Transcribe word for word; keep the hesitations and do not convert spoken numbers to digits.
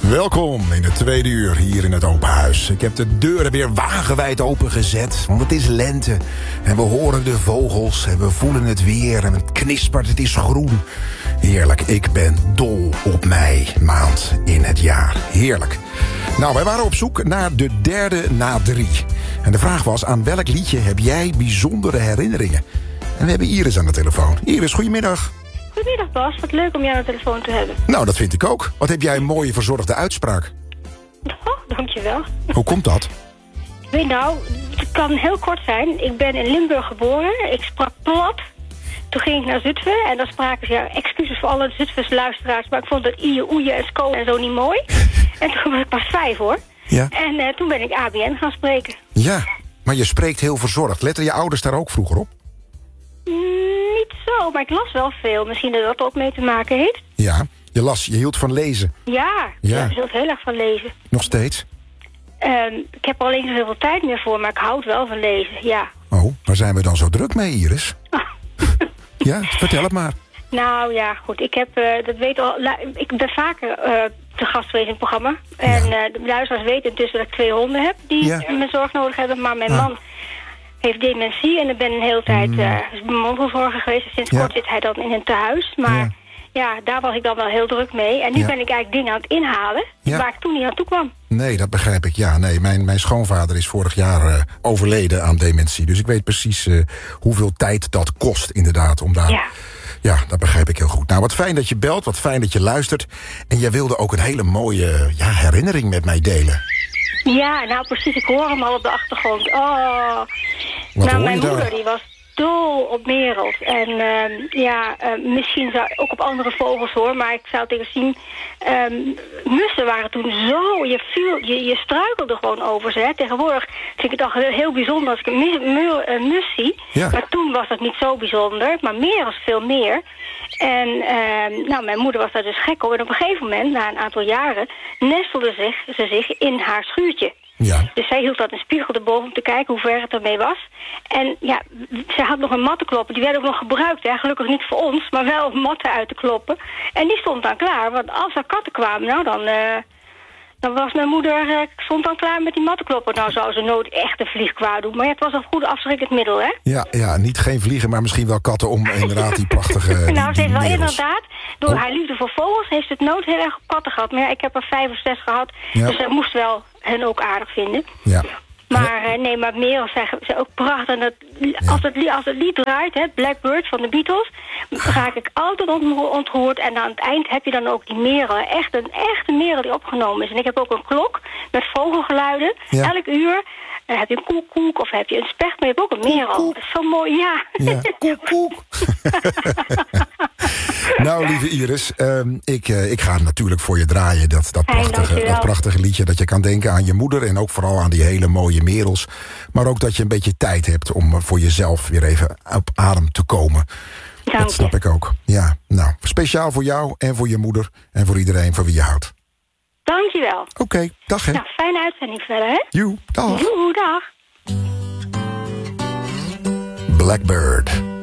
Welkom in het tweede uur hier in het Open Huis. Ik heb de deuren weer wagenwijd opengezet, want het is lente. En we horen de vogels en we voelen het weer en het knispert, het is groen. Heerlijk, ik ben dol op mei, maand in het jaar. Heerlijk. Nou, wij waren op zoek naar de derde na drie. En de vraag was, aan welk liedje heb jij bijzondere herinneringen? En we hebben Iris aan de telefoon. Iris, goedemiddag. Goedemiddag Bas, wat leuk om jou aan de telefoon te hebben. Nou, dat vind ik ook. Wat heb jij een mooie verzorgde uitspraak. Oh, dankjewel. Hoe komt dat? Weet nou, het kan heel kort zijn. Ik ben in Limburg geboren, ik sprak plat. Toen ging ik naar Zutphen en dan spraken ze, ja, excuses voor alle Zutphense luisteraars, maar ik vond dat ieën, oeien en sko en zo niet mooi. En toen was ik pas vijf hoor. Ja. En uh, toen ben ik A B N gaan spreken. Ja, maar je spreekt heel verzorgd. Letten je ouders daar ook vroeger op? Niet zo, maar ik las wel veel. Misschien dat dat ook mee te maken heeft. Ja, je las, je hield van lezen. Ja, Ja. ja. Ik hield heel erg van lezen. Nog steeds? Um, ik heb er alleen niet zoveel tijd meer voor, maar ik houd wel van lezen, ja. Oh, waar zijn we dan zo druk mee, Iris? Ja, vertel het maar. Nou ja, goed. Ik heb, uh, dat weet al, ik ben vaker uh, te gast geweest in het programma. En uh, de luisteraars weten intussen dat ik twee honden heb die Ja. mijn zorg nodig hebben. Maar mijn Ah. man heeft dementie en ik ben een hele tijd uh, mantelzorger geweest. Sinds Ja. kort zit hij dan in een tehuis. Maar Ja. ja. daar was ik dan wel heel druk mee. En nu Ja. ben ik eigenlijk dingen aan het inhalen Ja. waar ik toen niet aan toe kwam. Nee, dat begrijp ik. Ja, nee, mijn, mijn schoonvader is vorig jaar uh, overleden aan dementie. Dus ik weet precies uh, hoeveel tijd dat kost, inderdaad, om daar... Ja. Ja, dat begrijp ik heel goed. Nou, wat fijn dat je belt, wat fijn dat je luistert. En jij wilde ook een hele mooie ja, herinnering met mij delen. Ja, nou precies. Ik hoor hem al op de achtergrond. Oh. Wat nou, hoor mijn je daar? moeder die was dol op Merelt. En uh, ja, uh, misschien zou, ook op andere vogels hoor, maar ik zou het even zien. Um, mussen waren toen zo, je, viel, je, je struikelde gewoon over ze. Hè. Tegenwoordig vind ik het al heel, heel bijzonder als ik een mus, mu- een mus zie. Ja. Maar toen was dat niet zo bijzonder, maar Merels veel meer. En uh, nou, mijn moeder was daar dus gek op. En op een gegeven moment, na een aantal jaren, nestelde zich, ze zich in haar schuurtje. Ja. Dus zij hield dat een spiegel erboven om te kijken hoe ver het ermee was. En ja, zij had nog een mat te kloppen. Die werd ook nog gebruikt, hè. Gelukkig niet voor ons, maar wel om matten uit te kloppen. En die stond dan klaar, want als er katten kwamen, nou dan... Uh, dan was mijn moeder, uh, stond dan klaar met die mattenklopper. Nou zou ze nooit echt een vlieg kwaad doen. Maar ja, het was een goed afschrikkend middel, hè? Ja, ja, niet geen vliegen, maar misschien wel katten om inderdaad die prachtige... Die, nou, ze heeft die wel merels. inderdaad, door Oh. haar liefde voor vogels, heeft het nooit heel erg op katten gehad. Maar ja, ik heb er vijf of zes gehad, Ja. dus ze moest wel hen ook aardig vinden. Ja. Maar uh, nee, maar Merels zijn, zijn ook prachtig. En dat, als, het, li- als het lied draait, hè, Blackbird van de Beatles, raak ik altijd ontro- ontroerd. En aan het eind heb je dan ook die merel. Echt een echte merel die opgenomen is. En ik heb ook een klok met vogelgeluiden. Ja. Elk uur uh, heb je een koekoek of heb je een specht, maar je hebt ook een merel. Koek. Dat is zo mooi, ja. Ja. Koek, koek. Nou, lieve Iris, um, ik, uh, ik ga natuurlijk voor je draaien. Dat, dat, Fijn, prachtige, dankjewel. dat prachtige liedje dat je kan denken aan je moeder. En ook vooral aan die hele mooie merels. Maar ook dat je een beetje tijd hebt om uh, voor jezelf weer even op adem te komen. Dank Dat je. snap ik ook. Ja, nou, speciaal voor jou en voor je moeder. En voor iedereen van wie je houdt. Dankjewel. Oké, okay, dag hè. Nou, fijne uitzending verder, hè? Joe, dag. Doei, dag. Blackbird.